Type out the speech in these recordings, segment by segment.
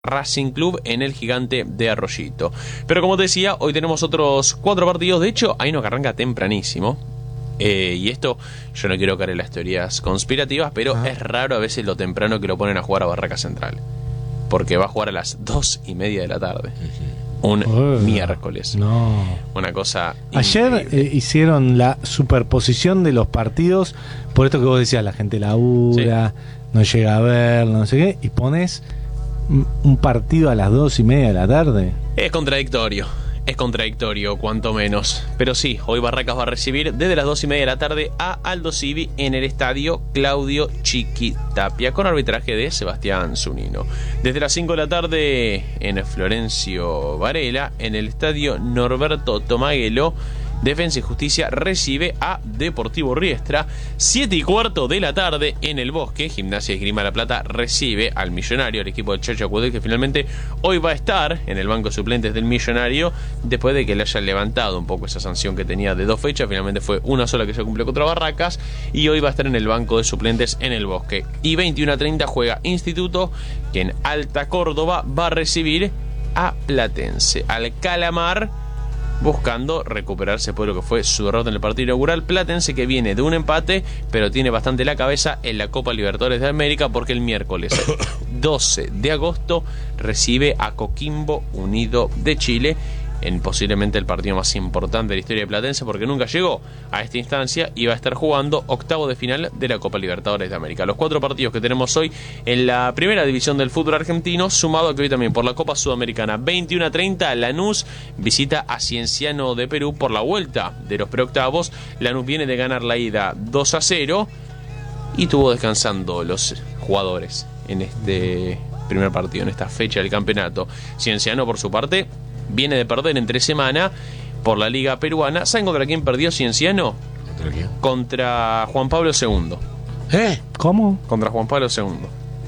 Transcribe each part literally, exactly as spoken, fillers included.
Racing Club en el Gigante de Arroyito. Pero como te decía, hoy tenemos otros cuatro partidos. De hecho, hay uno que arranca tempranísimo. Eh, y esto, yo no quiero caer en las teorías conspirativas, pero ah. es raro a veces lo temprano que lo ponen a jugar a Barraca Central. Porque va a jugar a las dos y media de la tarde. Un uh, miércoles. No. Una cosa Ayer eh, hicieron la superposición de los partidos. Por esto que vos decías, la gente labura, sí. no llega a verlo, no sé qué. Y pones un partido a las dos y media de la tarde. Es contradictorio. Es contradictorio, cuanto menos. Pero sí, hoy Barracas va a recibir desde las dos y media de la tarde a Aldo Civi en el estadio Claudio Chiqui Tapia, con arbitraje de Sebastián Zunino. Desde las cinco de la tarde en Florencio Varela, en el estadio Norberto Tomaguelo, Defensa y Justicia recibe a Deportivo Riestra. Siete y cuarto de la tarde en el Bosque, Gimnasia y Esgrima La Plata recibe al Millonario, el equipo de Chacho Acudel, que finalmente hoy va a estar en el banco de suplentes del Millonario, después de que le hayan levantado un poco esa sanción que tenía de dos fechas. Finalmente fue una sola que se cumplió contra Barracas, y hoy va a estar en el banco de suplentes en el Bosque. Y veintiuno a treinta juega Instituto, que en Alta Córdoba va a recibir a Platense. Al Calamar, buscando recuperarse por lo que fue su derrota en el partido inaugural. Platense, que viene de un empate, pero tiene bastante la cabeza en la Copa Libertadores de América, porque el miércoles doce de agosto recibe a Coquimbo Unido de Chile, en posiblemente el partido más importante de la historia de Platense, porque nunca llegó a esta instancia y va a estar jugando octavo de final de la Copa Libertadores de América. Los cuatro partidos que tenemos hoy en la primera división del fútbol argentino, sumado a que hoy también por la Copa Sudamericana. Veintiuno a treinta, Lanús visita a Cienciano de Perú por la vuelta de los preoctavos. Lanús viene de ganar la ida dos a cero y tuvo descansando los jugadores en este primer partido, en esta fecha del campeonato. Cienciano, por su parte, viene de perder entre semana por la Liga Peruana. ¿Saben contra quién perdió Cienciano? ¿Contra quién? Contra Juan Pablo segundo. ¿Eh? ¿Cómo? Contra Juan Pablo segundo.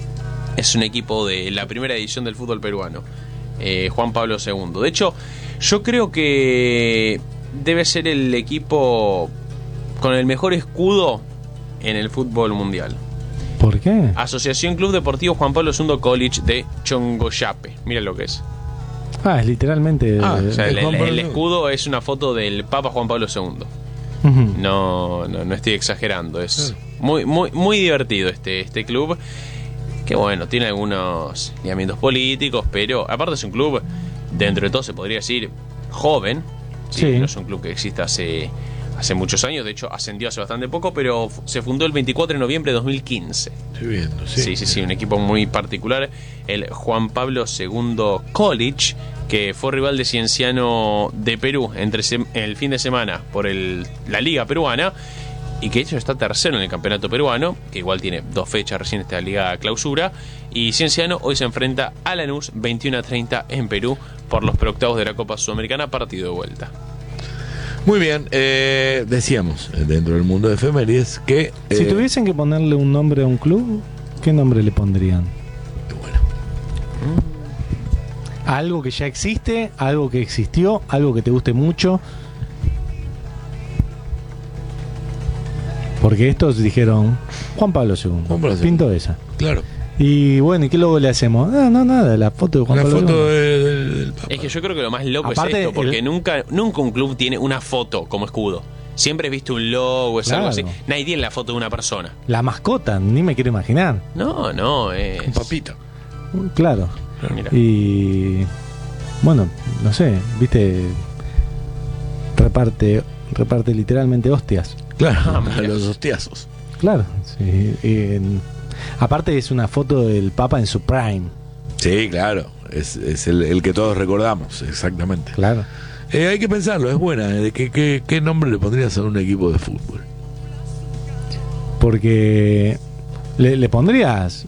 Es un equipo de la primera edición del fútbol peruano. Eh, Juan Pablo segundo. De hecho, yo creo que debe ser el equipo con el mejor escudo en el fútbol mundial. ¿Por qué? Asociación Club Deportivo Juan Pablo segundo College de Chongoyape. Mira lo que es. Ah, es literalmente... Ah, o sea, el, el, el escudo es una foto del Papa Juan Pablo segundo. Uh-huh. No, no, no estoy exagerando. Es muy, muy, muy divertido este, este club. Que bueno, tiene algunos lineamientos políticos, pero aparte es un club, dentro de todo se podría decir, joven. Sí, sí. No es un club que exista hace, hace muchos años. De hecho, ascendió hace bastante poco, pero se fundó el veinticuatro de noviembre de dos mil quince. Estoy viendo, sí. Sí, sí, sí, un equipo muy particular. El Juan Pablo segundo College, que fue rival de Cienciano de Perú entre sem- el fin de semana por el, la Liga Peruana, y que de hecho está tercero en el campeonato peruano, que igual tiene dos fechas recién esta Liga Clausura. Y Cienciano hoy se enfrenta a Lanús veintiuno a treinta en Perú por los preoctavos de la Copa Sudamericana, partido de vuelta. Muy bien, eh, decíamos dentro del mundo de efemérides que... Eh, si tuviesen que ponerle un nombre a un club, ¿qué nombre le pondrían? Bueno. Algo que ya existe, algo que existió, algo que te guste mucho. Porque estos dijeron Juan Pablo segundo. Juan Pablo segundo. Pinto esa. Claro. Y bueno, ¿y qué logo le hacemos? No, no, nada, la foto de Juan la Pablo foto segundo. De, de, del Papa. Es que yo creo que lo más loco Aparte, es esto, porque el... nunca, nunca un club tiene una foto como escudo. Siempre he visto un logo, es claro. algo así. Nadie tiene la foto de una persona. La mascota, ni me quiero imaginar. No, no, es... Un papito. Claro. Mira. Y bueno, no sé, viste, reparte, reparte literalmente hostias. Claro, Ah, a los hostiazos. Claro, sí. Y en, aparte es una foto del Papa en su prime. Sí, claro. Es, es el, el que todos recordamos, exactamente. Claro. Eh, hay que pensarlo, es buena. ¿eh? ¿Qué, qué, ¿Qué nombre le pondrías a un equipo de fútbol? Porque le, le pondrías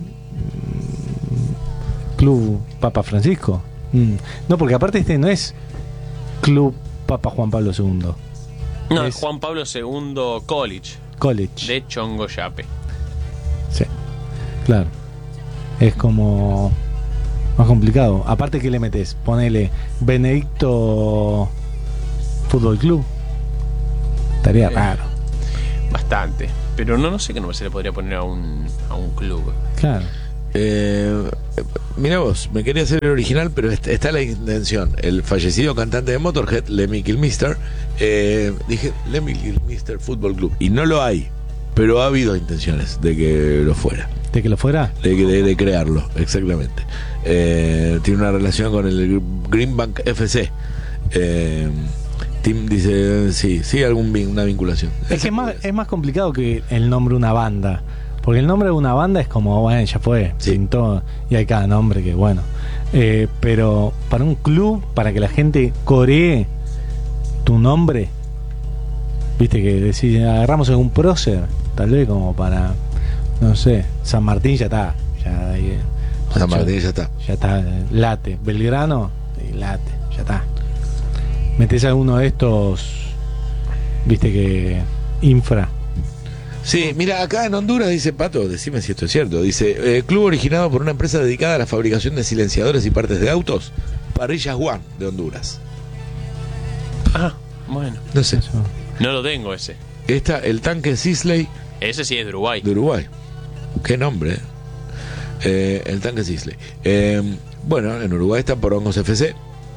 Club Papa Francisco. Mm. No, porque aparte este no es Club Papa Juan Pablo segundo. No, es es Juan Pablo segundo College. College. De Chongoyape. Sí, claro. Es como más complicado. Aparte, ¿qué le metes? Ponele Benedicto Fútbol Club. Estaría eh, raro. Bastante. Pero no, no sé qué nombre se le podría poner a un, a un club. Claro. Eh, Mira vos, me quería hacer el original, pero está, está la intención. El fallecido cantante de Motorhead, Lemmy Kilmister, eh, dije Lemmy Kilmister Football Club, y no lo hay, pero ha habido intenciones de que lo fuera. ¿De que lo fuera? De, de, de crearlo, exactamente. Eh, tiene una relación con el Greenbank F C. Eh, Tim dice, sí, sí, algún vin- una vinculación. Es que es más, es más complicado que el nombre de una banda. Porque el nombre de una banda es como, bueno, ya fue, Sí. pintó, y hay cada nombre que, bueno. Eh, pero para un club, para que la gente coree tu nombre, viste que decís, agarramos algún prócer, tal vez como para, no sé, San Martín ya está. Ya, ahí, San Martín ya está. Ya está, late. Belgrano, y late, ya está. Metés alguno de estos, viste que, infra. Sí, mira, acá en Honduras dice Pato, decime si esto es cierto, dice, eh, club originado por una empresa dedicada a la fabricación de silenciadores y partes de autos, Parrillas One de Honduras. Ah, bueno. No sé. Eso. No lo tengo ese. Esta, el tanque Sisley Ese sí es de Uruguay. de Uruguay. Qué nombre, eh. Eh, el tanque Sisley. Eh, bueno, en Uruguay está Porongos F C.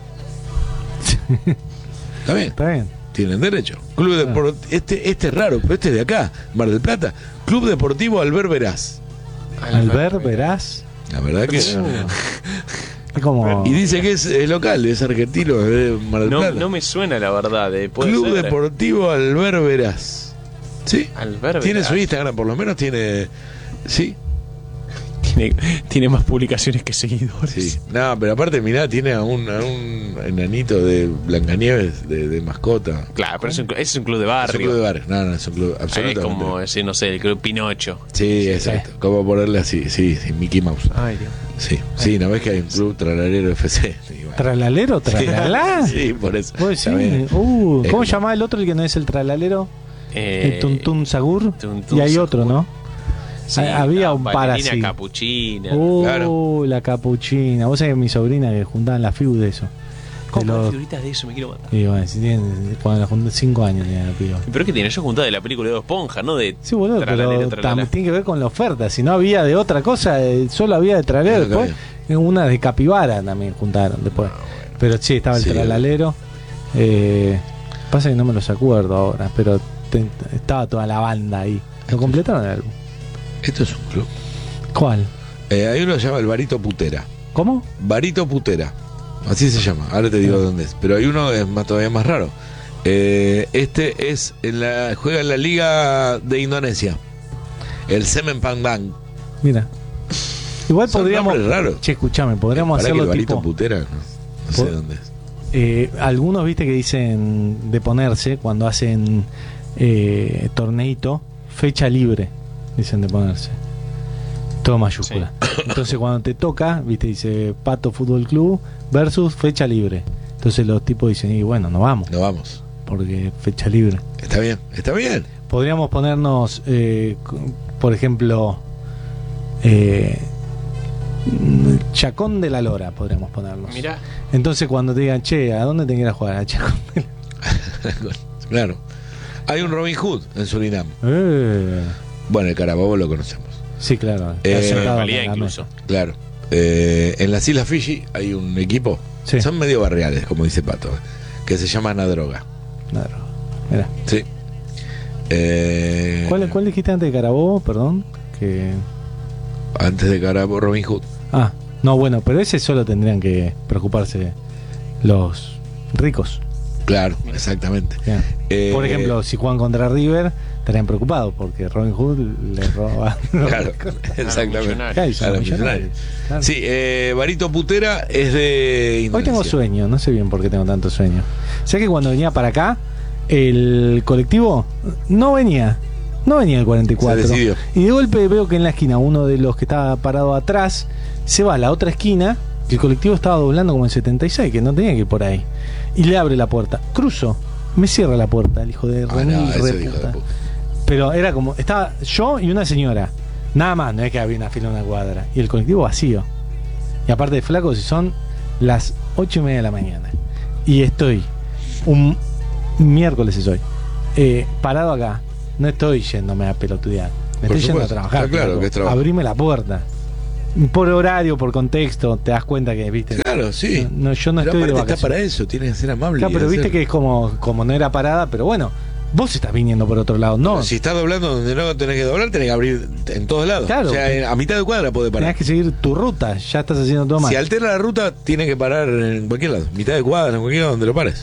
Está bien. Está bien. Tienen derecho. Club de Depor- este, este es raro, pero este es de acá, Mar del Plata. Club Deportivo Albert Verás. Albert Verás. La verdad que. Es como. Y dice que es, es local, es argentino, es de Mar del No, Plata. no me suena la verdad. eh, puede Club ser. Deportivo Albert Verás. ¿Sí? Albert Tiene Verás. su Instagram, por lo menos tiene. Sí, Tiene, tiene más publicaciones que seguidores. sí. No, pero aparte, mirá, tiene a un, a un enanito de Blancanieves de, de mascota. Claro, pero es un, ese es un club de Es un barrio. club de barrio. No, no, es un club Es absolutamente. como ese, no sé, el club Pinocho. Sí, exacto. ¿Cómo ponerle así? Sí, sí, Mickey Mouse. Ay, Dios. Sí, sí, ¿no ves que hay un club tralalero F C? Sí, bueno. ¿Tralalero? ¿Tralalá? Sí, por eso. Vos Está decís, bien. uh, Es ¿cómo como- se llama el otro, el que no es el tralalero? Eh, El Tuntún Sagur. Tuntún Y hay Sagur. otro, ¿no? sí, Ah, había la un par bailarina así. capuchina. Uh, Claro. la capuchina. Vos sabés que mi sobrina que juntaban la F I U de eso. De ¿Cómo hay los- figuritas de eso? Me quiero matar. y bueno, si tienen, cuando la junté cinco años tenía la piba. Pero es que tiene yo juntada de la película de Dos Esponja, ¿no? De Sí, boludo, tralalero, pero tralala. tam- tiene que ver con la oferta. Si no había de otra cosa, eh, solo había de tralero. Es lo que Después, una de capibara también juntaron después. Pero sí, estaba el Sí. tralalero. Eh, pasa que no me los acuerdo ahora, pero te- estaba toda la banda ahí. ¿Lo completaron el álbum? Esto es un club. ¿Cuál? Eh, hay uno que se llama el Barito Putera. ¿Cómo? Barito Putera. Así se llama. Ahora te digo dónde es. Pero hay uno que es más, todavía más raro. Eh, este es en la, juega en la Liga de Indonesia. El Semen Pangdang. Mira. Igual Son podríamos. nombres raros. Che, escuchame, podríamos Pará que hacerlo el Barito tipo. Putera, no, no sé Po- dónde es. Eh, algunos, viste, que dicen de ponerse cuando hacen eh, torneito, fecha libre, dicen de ponerse. Todo mayúscula. Entonces, cuando te toca, viste, dice Pato Fútbol Club versus fecha libre. Entonces, los tipos dicen, y bueno, no vamos, No vamos. porque fecha libre. Está bien, está bien. Podríamos ponernos, eh, c- por ejemplo, eh, Chacón de la Lora, podríamos ponernos. Mirá. Entonces, cuando te digan, che, ¿a dónde te quieras jugar? A Chacón de la Claro. Hay un Robin Hood en Surinam. Eh, Bueno, el Carabobo lo conocemos. sí, claro. Eh, Está sentado Valía acá en la incluso. Claro. Eh, en las Islas Fiji hay un equipo. Sí. Son medio barriales, como dice Pato. Que se llama Nadroga. mesa. Claro. Mirá. Sí. Eh, ¿Cuál, ¿Cuál dijiste antes de Carabobo? Perdón. Que... Antes de Carabobo, Robin Hood. Ah, no, bueno, pero ese solo tendrían que preocuparse los ricos. Claro, exactamente. Bien. Eh, Por ejemplo, si juegan contra River, estarían preocupados porque Robin Hood le roba. Claro, exactamente. Millonarios. Claro, y son A los millonarios. millonarios. Claro. Sí, eh, Barito Putera es de Hoy Indonesia. tengo sueño, no sé bien por qué tengo tanto sueño. Sé que cuando venía para acá, el colectivo no venía. No venía el cuarenta y cuatro. Se decidió. Y de golpe veo que en la esquina uno de los que estaba parado atrás se va a la otra esquina, que el colectivo estaba doblando como en setenta y seis, que no tenía que ir por ahí. Y le abre la puerta. Cruzo, me cierra la puerta, el hijo de Ah, remil no, ese re hijo de puta. puta. Pero era como, estaba yo y una señora. Nada más, no es que había una fila en una cuadra. Y el colectivo vacío. Y aparte de flaco, si son las ocho y media de la mañana. Y estoy un miércoles es hoy. eh, parado acá. No estoy yéndome a pelotudear. Me Por estoy yendo a supuesto, trabajar. está claro flaco. que es trabajo. Abrime la puerta. por horario, por contexto, te das cuenta que, viste. Claro, sí. No, no, yo no pero estoy de aparte vacaciones. está para eso, tiene que ser amable. Claro, y pero hacer- viste que es como, como no era parada, pero bueno, vos estás viniendo por otro lado, no. Si estás doblando donde no tenés que doblar, tenés que abrir en todos lados. Claro. O sea, en- a mitad de cuadra podés parar. Tenés que seguir tu ruta, ya estás haciendo todo mal. Si altera la ruta, tiene que parar en cualquier lado. Mitad de cuadra, en cualquier lado donde lo pares.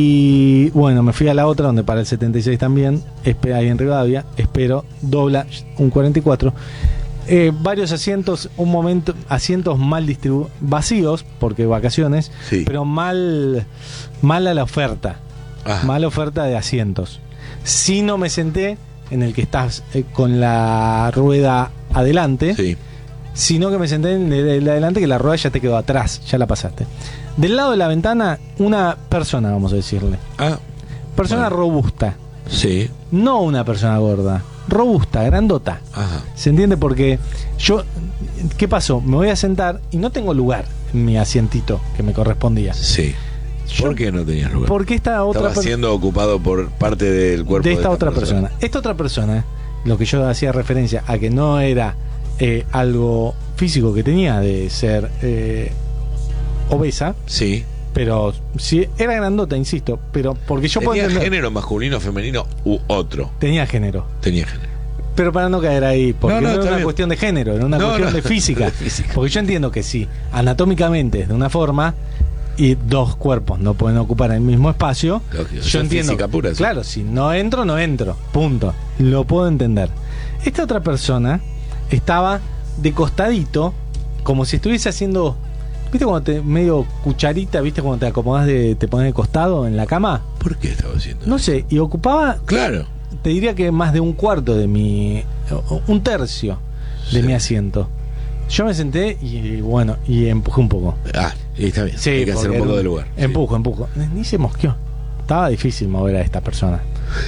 Y bueno, me fui a la otra donde para el setenta y seis también, espe- ahí en Rivadavia, espero, dobla un cuarenta y cuatro. Eh, varios asientos, un momento, asientos mal distribuidos, vacíos, porque vacaciones, Sí. pero mal, mala la oferta, Ajá. mala oferta de asientos. Si no me senté en el que estás eh, con la rueda adelante, Sí. sino que me senté en el de adelante, que la rueda ya te quedó atrás, ya la pasaste. Del lado de la ventana, una persona, vamos a decirle. Ah, Persona Bueno. robusta, sí. no una persona gorda. Robusta, grandota. Ajá. ¿Se entiende? Porque yo, ¿qué pasó? Me voy a sentar y no tengo lugar en mi asientito que me correspondía. Sí. Yo- ¿Por qué no tenías lugar? Porque esta otra Estaba per- siendo ocupado por parte del cuerpo de esta otra persona. Esta otra persona, lo que yo hacía referencia a que no era eh, algo físico que tenía de ser eh, obesa, Sí. pero sí era grandota, insisto, pero porque yo puedo ¿Tenía entender- género masculino, femenino u otro? tenía género. Tenía género. Pero para no caer ahí, porque No, no, no, era está una bien. cuestión de género, era una No, cuestión no, de física. de física. Porque yo entiendo que sí, anatómicamente es de una forma y dos cuerpos no pueden ocupar el mismo espacio. Lógico, Yo eso es entiendo. física pura, sí. Claro, si no entro, no entro. Punto. Lo puedo entender. Esta otra persona estaba de costadito, como si estuviese haciendo. ¿Viste cuando te medio cucharita, viste cuando te acomodas de, te pones de costado en la cama? ¿Por qué estaba haciendo No eso? sé, y ocupaba, Claro. te diría que más de un cuarto de mi, un tercio de Sí. mi asiento. Yo me senté y bueno, y empujé un poco. Ah, y está bien. Sí, Hay que hacer un porque poco era de lugar. Sí. Empujo, empujo. Ni se mosqueó. Estaba difícil mover a esta persona.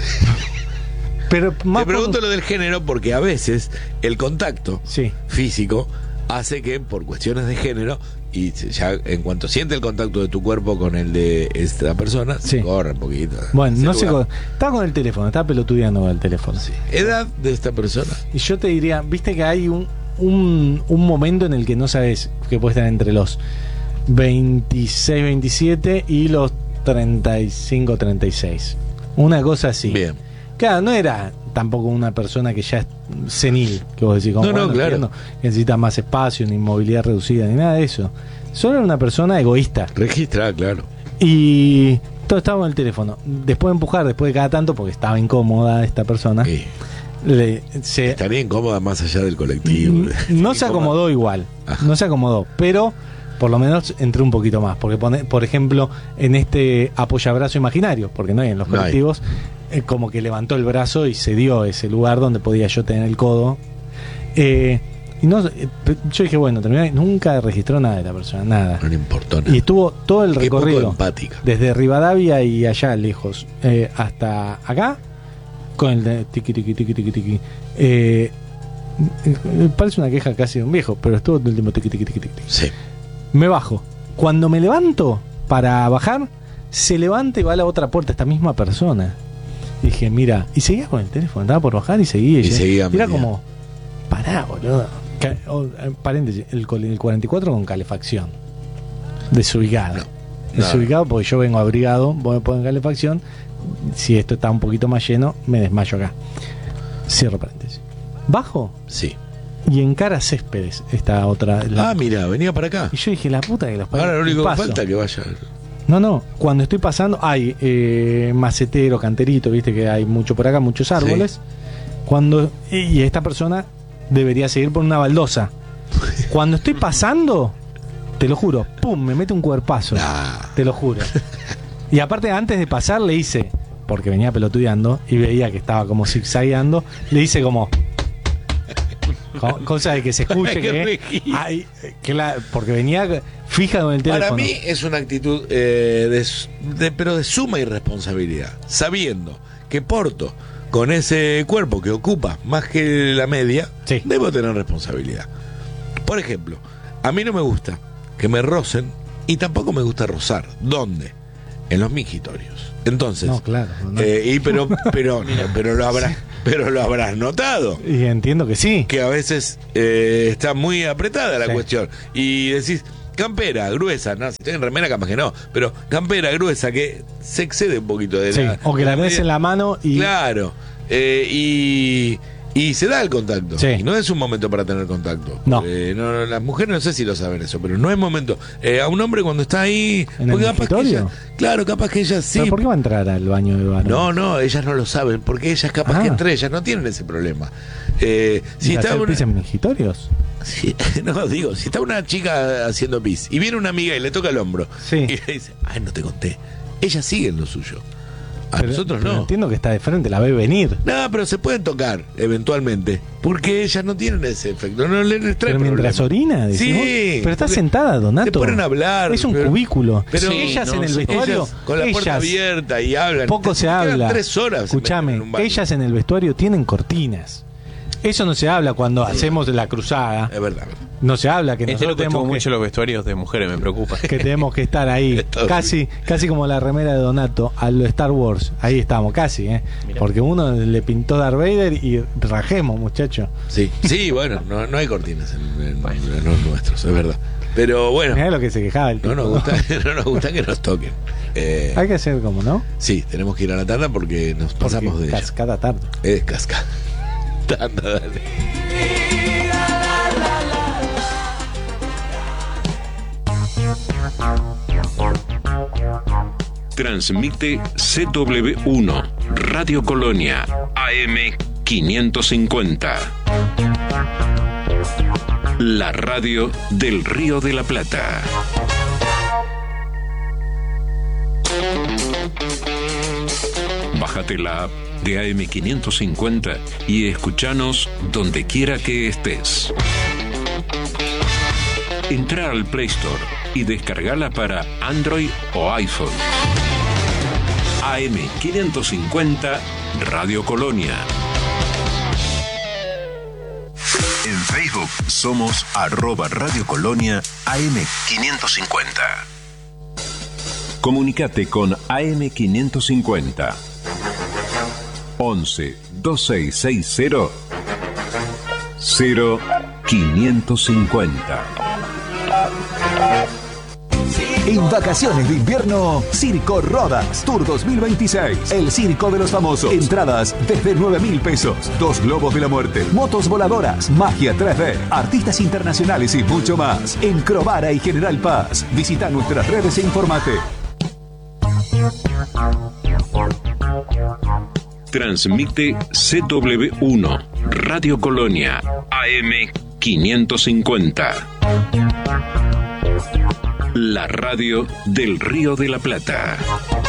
Pero más Te pregunto por- lo del género porque a veces el contacto Sí. físico hace que por cuestiones de género y ya en cuanto siente el contacto de tu cuerpo con el de esta persona, Sí. se corre un poquito. Bueno, Se no sé. lugar. con- Estaba con el teléfono, estaba pelotudeando con el teléfono. Sí. ¿Edad de esta persona? Y yo te diría, viste que hay un, un, un momento en el que no sabes que puede estar entre los veintiséis, veintisiete y los treinta y cinco, treinta y seis. Una cosa así. Bien. Claro, no era tampoco una persona que ya es senil, que vos decís, como, No, no, bueno, claro. entiendo que necesita más espacio, ni movilidad reducida, ni nada de eso. Solo era una persona egoísta. Registra, claro. Y todo estaba en el teléfono. Después de empujar, después de cada tanto, porque estaba incómoda esta persona, Sí. le, se, Estaría incómoda más allá del colectivo. Mm, no se Incómoda. acomodó igual, Ajá. no se acomodó, pero por lo menos entré un poquito más, porque pone, por ejemplo, en este apoyabrazo imaginario, porque no hay en los No hay. colectivos, eh, como que levantó el brazo y se dio ese lugar donde podía yo tener el codo. Eh, y no, eh, yo dije, bueno, terminé, nunca registró nada de la persona, nada. No le importó nada. Y estuvo todo el Qué poco recorrido, empática. desde Rivadavia y allá lejos, eh, hasta acá, con el de tiqui, tiqui, tiqui, tiqui, tiqui. Eh, eh, parece una queja casi de un viejo, pero estuvo todo el tiempo tiqui, tiqui, tiqui, tiqui. Sí. Me bajo. Cuando me levanto para bajar, se levanta y va a la otra puerta, esta misma persona. Y dije, mira, y seguía con el teléfono, estaba por bajar y seguía. Y se- seguía y era media. como, pará, boludo. Ca- oh, eh, paréntesis, el, col- el cuarenta y cuatro con calefacción. Desubicado. No, Desubicado porque yo vengo abrigado, vos me ponen calefacción. Si esto está un poquito más lleno, me desmayo acá. Cierro paréntesis. Bajo Sí. y encara Céspedes, esta otra. la- Ah, mira, venía para acá. y yo dije, la puta que los parió. Ahora lo único que Paso. falta es que vaya. No, no, cuando estoy pasando, hay eh, macetero, canterito, viste que hay mucho por acá, muchos árboles. Cuando y esta persona debería seguir por una baldosa. Cuando estoy pasando, te lo juro, pum, me mete un cuerpazo. Nah. Te lo juro. Y aparte, antes de pasar, le hice, porque venía pelotudeando y veía que estaba como zigzagueando, le hice como. co- Cosa de que se escuche Qué que, registro. ay, que la, porque venía fija con el teléfono. Para mí es una actitud eh, de, s- de- pero de suma irresponsabilidad, sabiendo que porto con ese cuerpo que ocupa más que la media, Sí. debo tener responsabilidad. Por ejemplo, a mí no me gusta que me rocen y tampoco me gusta rozar. ¿Dónde? En los mijitorios. Entonces, No, claro. no. eh, y pero pero pero lo habrá pero lo habrás notado. Y entiendo que sí. Que a veces eh, está muy apretada la Sí. cuestión. Y decís, campera, gruesa, no, si estoy en remera capaz que no, pero campera, gruesa, que se excede un poquito de Sí, la... o que la de ves medida. en la mano y... Claro. Eh, y, y se da el contacto. Sí. Y no es un momento para tener contacto. No. Eh, no, no, las mujeres no sé si lo saben eso, pero no es momento. Eh, a un hombre cuando está ahí... ¿En el porque capaz que mingitorio? ella, claro, capaz que ella sí... ¿Pero por qué va a entrar al baño de varón? No, no, ellas no lo saben, porque ellas capaz Ah. que entre ellas no tienen ese problema. Eh, si está ¿Hacer una, pis en mingitorios? si- no, digo, si está una chica haciendo pis y viene una amiga y le toca el hombro Sí. y le dice, ay, no te conté, ellas siguen lo suyo. A Pero- nosotros pero no. Entiendo que está de frente, la ve venir. No, pero se pueden tocar eventualmente, porque ellas no tienen ese efecto, no les trae Pero mientras problema. orina, decimos. Sí, Pero está porque sentada, Donato. se ponen a hablar, Es un pero- cubículo. pero- Sí, ellas no, en el sí. vestuario. Ellas con la puerta ellas- abierta y hablan. Poco se quedan habla. tres horas. se Escúchame, meten en un baño. ellas en el vestuario tienen cortinas. Eso no se habla cuando hacemos la cruzada. Es verdad. No se habla que Este nosotros loco estuvo tenemos mucho que, los vestuarios de mujeres, me preocupa. que tenemos que estar ahí. Estados casi, casi como la remera de Donato a lo Star Wars. Ahí estamos, casi, ¿eh? Mirá. Porque uno le pintó Darth Vader y rajemos, muchacho. Sí, sí, bueno, no, no hay cortinas en, en- en los nuestros, es verdad. Pero bueno, Mirá lo que se quejaba el tipo. no nos gusta, no nos gusta que nos toquen. Eh, Hay que hacer como, ¿no? sí, tenemos que ir a la tanda porque nos pasamos Porque de ella. cascada tarde. Es casca. Tanda, dale. Transmite C W uno, Radio Colonia, A M quinientos cincuenta. La radio del Río de la Plata. Bájate la app de A M quinientos cincuenta y escuchanos donde quiera que estés. Entra al Play Store y descargala para Android o iPhone. A M quinientos cincuenta Radio Colonia. En Facebook somos arroba Radio Colonia A M quinientos cincuenta. Comunicate con A M quinientos cincuenta. once veintiséis sesenta cero quinientos cincuenta. En vacaciones de invierno, Circo Rodas Tour dos mil veintiséis. El circo de los famosos. Entradas desde nueve mil pesos. Dos globos de la muerte. Motos voladoras. Magia tres D. Artistas internacionales y mucho más. En Crovara y General Paz. Visita nuestras redes e informate. Transmite C W uno, Radio Colonia, A M quinientos cincuenta. La radio del Río de la Plata.